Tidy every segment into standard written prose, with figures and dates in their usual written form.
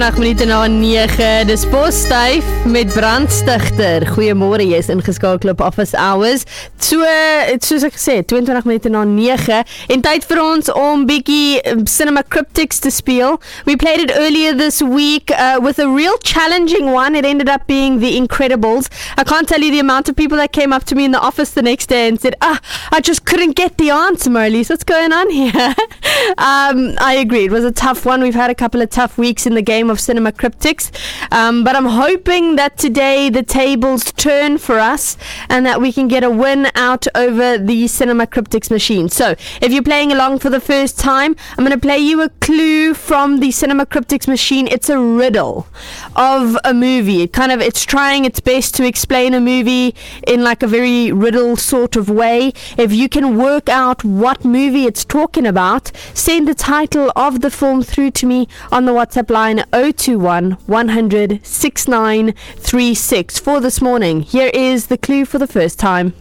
8 minute na 9, dis Postduif met Brandstichter. Goeiemôre, jy is ingeskakel op Office Hours. Soos ek gesê, 22 minute na 9 en tyd vir ons om bietjie Cinema Cryptics te speel. We played it earlier this week with a real challenging one. It ended up being The Incredibles. I can't tell you the amount of people that came up to me in the office the next day and said, I just couldn't get the answer, Marlies. What's going on here? I agree. It was a tough one. We've had a couple of tough weeks in the game of Cinema Cryptics, but I'm hoping that today the tables turn for us and that we can get a win out over the Cinema Cryptics machine. So if you're playing along for the first time, I'm going to play you a clue from the Cinema Cryptics machine. It's a riddle of a movie. It's trying its best to explain a movie in like a very riddle sort of way. If you can work out what movie it's talking about, send the title of the film through to me on the WhatsApp line 021 100 6936. For this morning, here is the clue for the first time.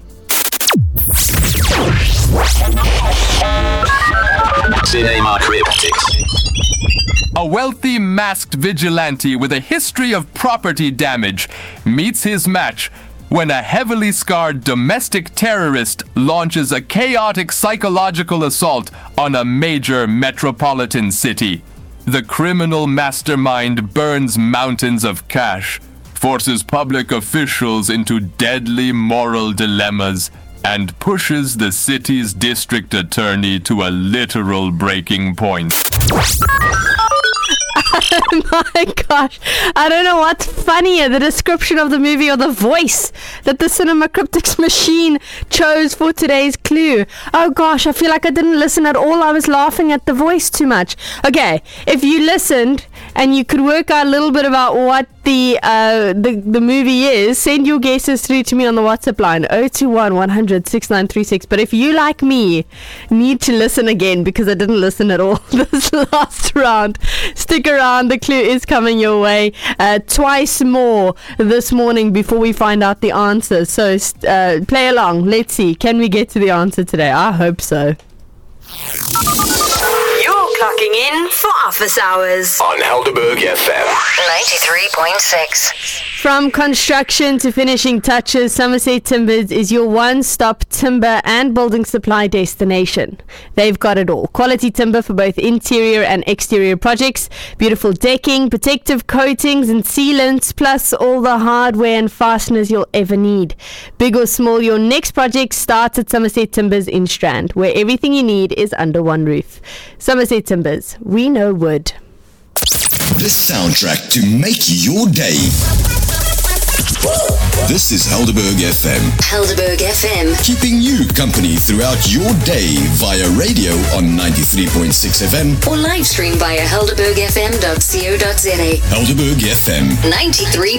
Cinema Cryptics. A wealthy masked vigilante with a history of property damage meets his match when a heavily scarred domestic terrorist launches a chaotic psychological assault on a major metropolitan city. The criminal mastermind burns mountains of cash, forces public officials into deadly moral dilemmas, and pushes the city's district attorney to a literal breaking point. Oh my gosh, I don't know what's funnier, the description of the movie or the voice that the Cinema Cryptics machine chose for today's clue. Oh gosh, I feel like I didn't listen at all. I was laughing at the voice too much. Okay, if you listened and you could work out a little bit about what the movie is, send your guesses through to me on the WhatsApp line 021 100 6936. But if you, like me, need to listen again because I didn't listen at all this last round, stick around. The clue is coming your way twice more this morning before we find out the answer. So play along. Let's see, can we get to the answer today? I hope so. Clocking in for Office Hours on Helderberg FM 93.6. From construction to finishing touches, Somerset Timbers is your one-stop timber and building supply destination. They've got it all. Quality timber for both interior and exterior projects, beautiful decking, protective coatings and sealants, plus all the hardware and fasteners you'll ever need. Big or small, your next project starts at Somerset Timbers in Strand, where everything you need is under one roof. Somerset Timbers, we know wood. The soundtrack to make your day. This is Helderberg FM. Helderberg FM. Keeping you company throughout your day via radio on 93.6 FM. Or live stream via helderbergfm.co.za. Helderberg FM 93.6.